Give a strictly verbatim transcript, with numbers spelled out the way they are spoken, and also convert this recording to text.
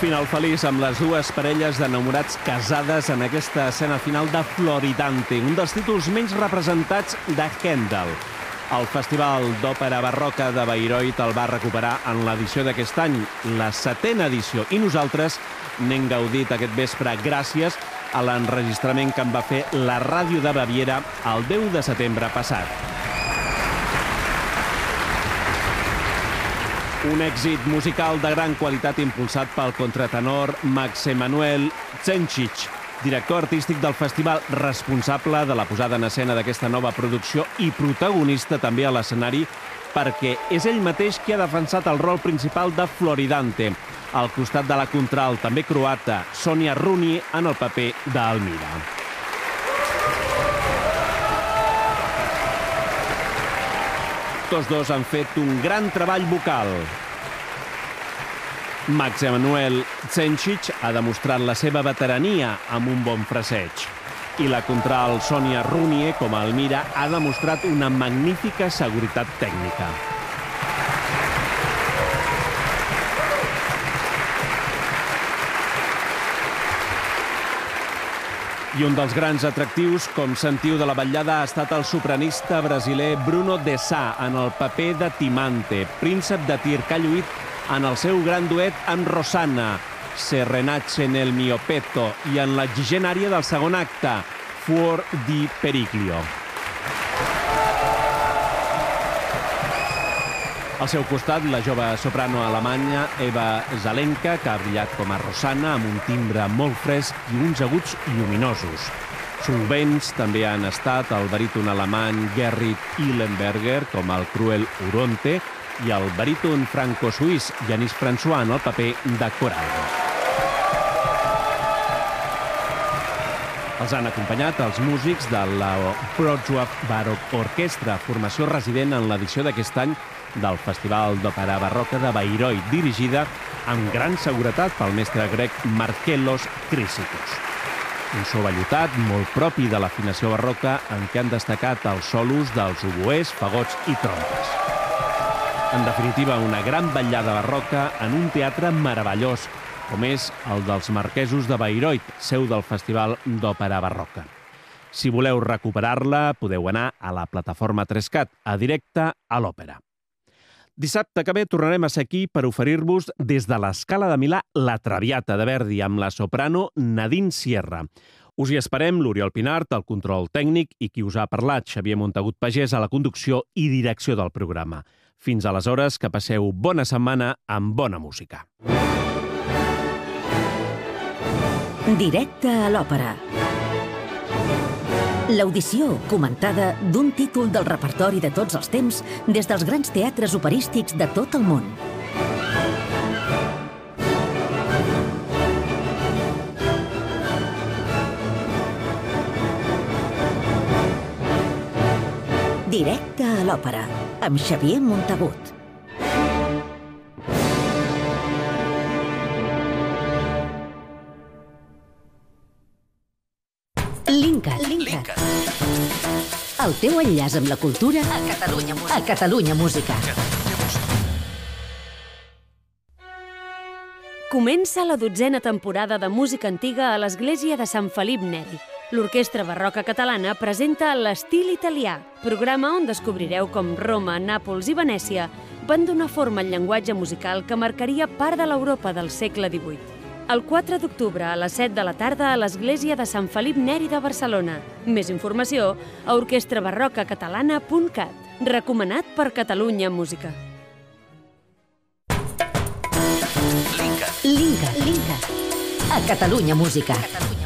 final feliç amb les dues parelles d'enamorats casades en aquesta escena final de Floridante, un dels títols menys representats de Händel. El Festival d'Òpera Barroca de Bayreuth el va recuperar en l'edició d'aquest any, la setena edició, i nosaltres n'hem gaudit aquest vespre gràcies a l'enregistrament que en va fer la ràdio de Baviera el deu de setembre passat. Un èxit musical de gran qualitat impulsat pel contratenor Max Emanuel Cencic, director artístic del festival, responsable de la posada en escena d'aquesta nova producció i protagonista també a l'escenari, perquè és ell mateix qui ha defensat el rol principal de Floridante, al costat de la contralt, també croata, Sonja Runyi, en el paper d'Almira. Tots dos han fet un gran treball vocal. Max Emanuel Cencic ha demostrat la seva veterania amb un bon fraseig. I la contralt Sonja Runyi, com a Almira, ha demostrat una magnífica seguretat tècnica. I un dels grans atractius, com sentiu, de la vetllada ha estat el sopranista brasiler Bruno De Sá en el paper de Timante, príncep de Tir, que ha lluït en el seu gran duet amb Rosanna, Se renace nel mio petto, i en l'exigent ària del segon acte, Fuor di Periglio. Al seu costat, la jove soprano alemanya Eva Zelenka, que ha brillat com a Rosanna, amb un timbre molt fresc i uns aguts lluminosos. Solvents també han estat el baríton alemany Gerrit Ihlenberger, com el cruel Oronte, i el baríton franco-suís Yanis François en el paper de Corallo. Els han acompanyat els músics de la Wrocław Baroque Orchestra, formació resident en l'edició d'aquest any del Festival d'Òpera Barroca de Bayreuth, dirigida amb gran seguretat pel mestre grec Markellos Chrysikos. Un so vellutat molt propi de l'afinació barroca en què han destacat els solos dels oboès, fagots i trompes. En definitiva, una gran vetllada barroca en un teatre meravellós, com és el dels Marquesos de Bayreuth, seu del Festival d'Òpera Barroca. Si voleu recuperar-la, podeu anar a la plataforma Trescat, a directe a l'òpera. Dissabte que ve tornarem a ser aquí per oferir-vos des de l'Escala de Milà La Traviata de Verdi amb la soprano Nadine Sierra. Us hi esperem l'Oriol Pinart, el control tècnic, i qui us ha parlat, Xavier Montagut Pagès, a la conducció i direcció del programa. Fins aleshores, que passeu bona setmana amb bona música. Directe a l'òpera. L'audició comentada d'un títol del repertori de tots els temps des dels grans teatres operístics de tot el món. Directe a l'òpera, amb Xavier Montagut. Linkat. Linkat. El teu enllaç amb la cultura a Catalunya Música. A Catalunya Música. Comença la dotzena temporada de música antiga a l'Església de Sant Felip Neri. L'Orquestra Barroca Catalana presenta l'Estil Italià, programa on descobrireu com Roma, Nàpols i Venècia van donar forma al llenguatge musical que marcaria part de l'Europa del segle divuit. El quatre d'octubre a les set de la tarda a l'Església de Sant Felip Neri de Barcelona. Més informació a orquestra barroca catalana punt cat. Recomanat per Catalunya Música. Linkat. Linkat. A Catalunya Música.